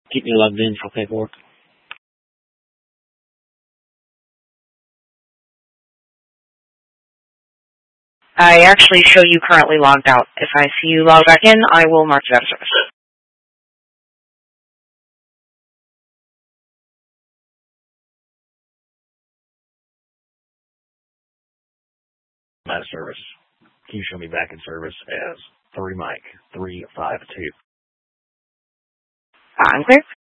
Keep me logged in for paperwork. I actually show you currently logged out. If I see you log back in, I will mark you out of service. I'm out of service. Can you show me back in service as 3 Mike 352? I'm clear.